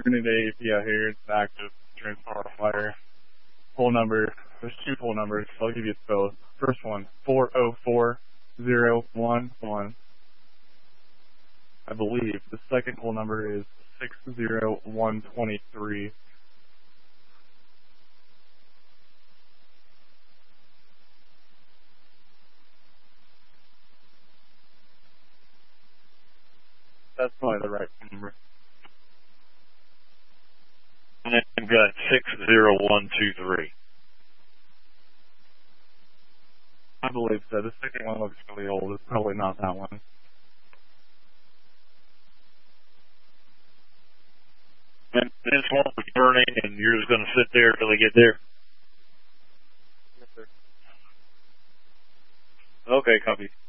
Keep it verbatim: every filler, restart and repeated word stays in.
Unit A P I here. It's an active transformer fire. Poll number, there's two poll numbers, so I'll give you both. First one, four oh four oh one one. I believe the second poll number is six oh one two three. That's probably the right number. And then I've got six oh one two three. I believe so. The second one looks really old. It's probably not that one. And this one was burning, and you're just going to sit there till they get there? Yes, sir. Okay, copy.